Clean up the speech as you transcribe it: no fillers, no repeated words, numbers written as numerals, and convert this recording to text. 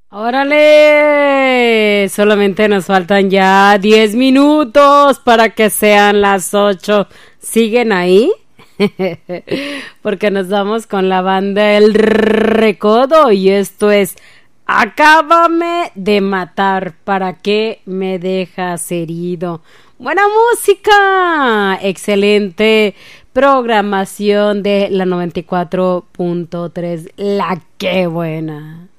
Órale, solamente nos faltan ya 10 minutos para que sean las 8. ¿Siguen ahí? Porque nos vamos con la banda El Recodo y esto es Acábame de matar, ¿para qué me dejas herido? Buena música, excelente programación de la 94.3, la que buena.